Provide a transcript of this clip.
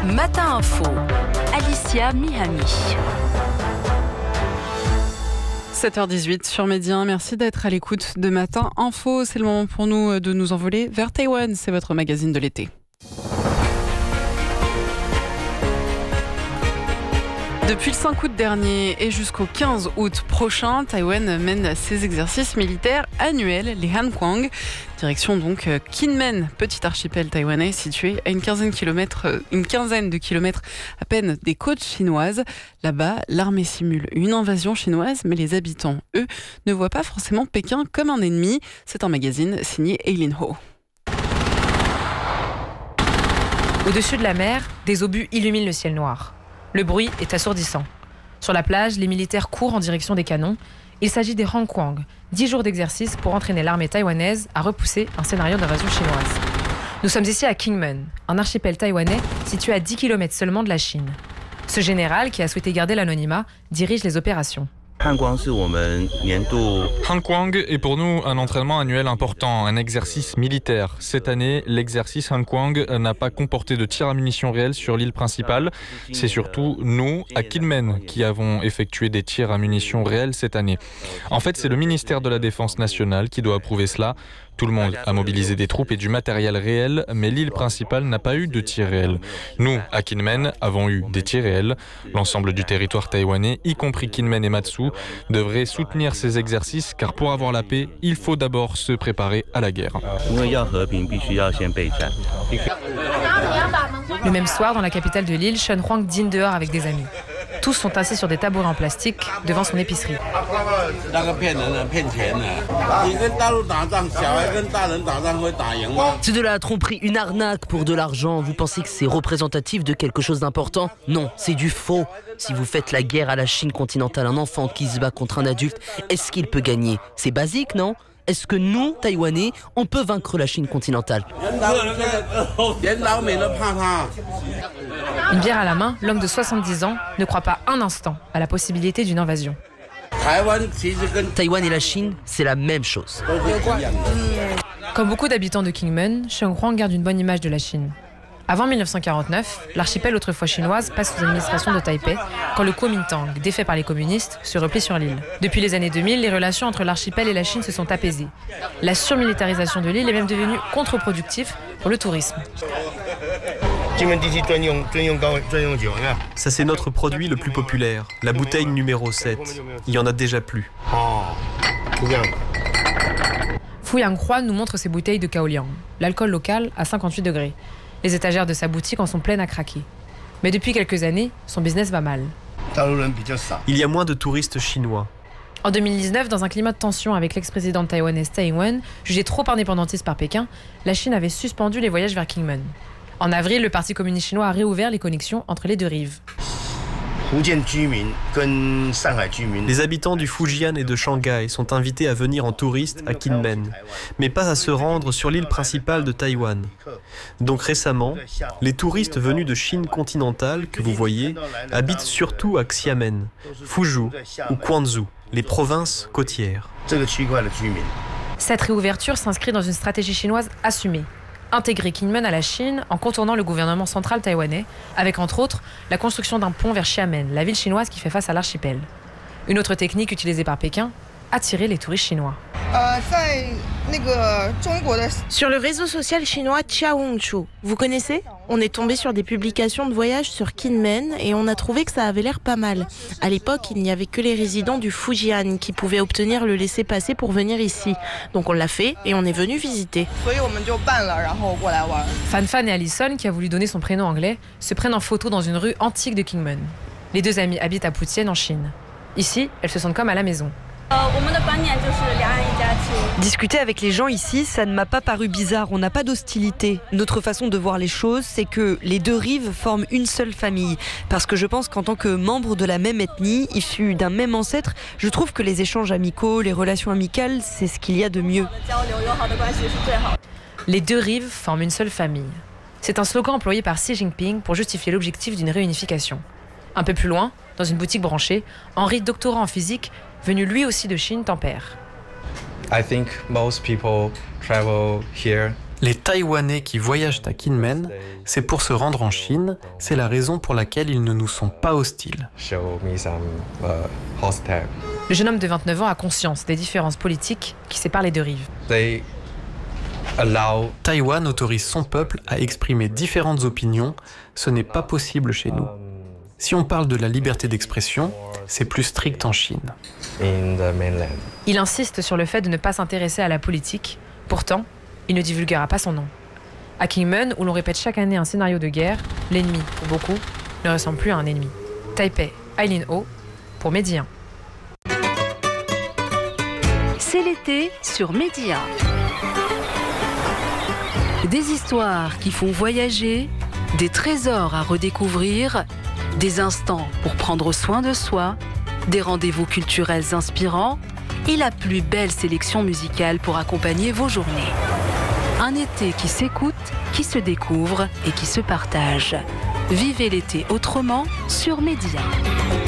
Matin Info, Alicia Mihami. 7h18 sur Média 1, merci d'être à l'écoute de Matin Info. C'est le moment pour nous de nous envoler vers Taïwan, c'est votre magazine de l'été. Depuis le 5 août dernier et jusqu'au 15 août prochain, Taïwan mène ses exercices militaires annuels, les Hankwang. Direction donc Kinmen, petit archipel taïwanais situé à une quinzaine de kilomètres à peine des côtes chinoises. Là-bas, l'armée simule une invasion chinoise, mais les habitants, eux, ne voient pas forcément Pékin comme un ennemi. C'est un magazine signé Eileen Ho. Au-dessus de la mer, des obus illuminent le ciel noir. Le bruit est assourdissant. Sur la plage, les militaires courent en direction des canons. Il s'agit des Hankwang, 10 jours d'exercice pour entraîner l'armée taïwanaise à repousser un scénario d'invasion chinoise. Nous sommes ici à Kinmen, un archipel taïwanais situé à 10 km seulement de la Chine. Ce général, qui a souhaité garder l'anonymat, dirige les opérations. Hankwang est pour nous un entraînement annuel important, un exercice militaire. Cette année, l'exercice Hankwang n'a pas comporté de tir à munitions réels sur l'île principale. C'est surtout nous, à Kinmen, qui avons effectué des tirs à munitions réels cette année. En fait, c'est le ministère de la Défense nationale qui doit approuver cela. Tout le monde a mobilisé des troupes et du matériel réel, mais l'île principale n'a pas eu de tirs réels. Nous, à Kinmen, avons eu des tirs réels. L'ensemble du territoire taïwanais, y compris Kinmen et Matsu, devrait soutenir ces exercices, car pour avoir la paix, il faut d'abord se préparer à la guerre. Le même soir, dans la capitale de l'île, Shen Huang dîne dehors avec des amis. Tous sont assis sur des tabourets en plastique devant son épicerie. C'est de la tromperie, une arnaque pour de l'argent. Vous pensez que c'est représentatif de quelque chose d'important? Non, c'est du faux. Si vous faites la guerre à la Chine continentale, un enfant qui se bat contre un adulte, est-ce qu'il peut gagner? C'est basique, non? Est-ce que nous, Taïwanais, on peut vaincre la Chine continentale? Une bière à la main, l'homme de 70 ans ne croit pas un instant à la possibilité d'une invasion. Taïwan et la Chine, c'est la même chose. Comme beaucoup d'habitants de Kinmen, Shen Huang garde une bonne image de la Chine. Avant 1949, l'archipel autrefois chinoise passe sous l'administration de Taipei quand le Kuomintang, défait par les communistes, se replie sur l'île. Depuis les années 2000, les relations entre l'archipel et la Chine se sont apaisées. La surmilitarisation de l'île est même devenue contre-productive pour le tourisme. Ça, c'est notre produit le plus populaire, la bouteille numéro 7. Il y en a déjà plus. Fu Yanghua nous montre ses bouteilles de Kaoliang, l'alcool local à 58 degrés. Les étagères de sa boutique en sont pleines à craquer. Mais depuis quelques années, son business va mal. Il y a moins de touristes chinois. En 2019, dans un climat de tension avec l'ex-présidente taïwanaise Tsai Ing-wen, jugée trop indépendantiste par Pékin, la Chine avait suspendu les voyages vers Kinmen. En avril, le Parti communiste chinois a réouvert les connexions entre les deux rives. Les habitants du Fujian et de Shanghai sont invités à venir en touriste à Kinmen, mais pas à se rendre sur l'île principale de Taïwan. Donc récemment, les touristes venus de Chine continentale, que vous voyez, habitent surtout à Xiamen, Fuzhou ou Quanzhou, les provinces côtières. Cette réouverture s'inscrit dans une stratégie chinoise assumée. Intégrer Kinmen à la Chine en contournant le gouvernement central taïwanais, avec entre autres la construction d'un pont vers Xiamen, la ville chinoise qui fait face à l'archipel. Une autre technique utilisée par Pékin, attirer les touristes chinois. Sur le réseau social chinois Xiaohongshu, vous connaissez? On est tombé sur des publications de voyage sur Kinmen et on a trouvé que ça avait l'air pas mal. À l'époque, il n'y avait que les résidents du Fujian qui pouvaient obtenir le laissez-passer pour venir ici. Donc on l'a fait et on est venu visiter. Fan et Allison, qui a voulu donner son prénom anglais, se prennent en photo dans une rue antique de Kinmen. Les deux amies habitent à Putian en Chine. Ici, elles se sentent comme à la maison. Discuter avec les gens ici, ça ne m'a pas paru bizarre, on n'a pas d'hostilité. Notre façon de voir les choses, c'est que les deux rives forment une seule famille. Parce que je pense qu'en tant que membre de la même ethnie, issus d'un même ancêtre, je trouve que les échanges amicaux, les relations amicales, c'est ce qu'il y a de mieux. Les deux rives forment une seule famille. C'est un slogan employé par Xi Jinping pour justifier l'objectif d'une réunification. Un peu plus loin, dans une boutique branchée, Henri, doctorant en physique, venu lui aussi de Chine, tempère. Les Taïwanais qui voyagent à Kinmen, c'est pour se rendre en Chine, c'est la raison pour laquelle ils ne nous sont pas hostiles. Le jeune homme de 29 ans a conscience des différences politiques qui séparent les deux rives. Taïwan autorise son peuple à exprimer différentes opinions, ce n'est pas possible chez nous. Si on parle de la liberté d'expression, c'est plus strict en Chine. Il insiste sur le fait de ne pas s'intéresser à la politique, pourtant, il ne divulguera pas son nom. À Kinmen, où l'on répète chaque année un scénario de guerre, l'ennemi, pour beaucoup, ne ressemble plus à un ennemi. Taipei, Aileen Ho, pour Medi 1. C'est l'été sur Medi 1. Des histoires qui font voyager, des trésors à redécouvrir, des instants pour prendre soin de soi, des rendez-vous culturels inspirants et la plus belle sélection musicale pour accompagner vos journées. Un été qui s'écoute, qui se découvre et qui se partage. Vivez l'été autrement sur Medi 1.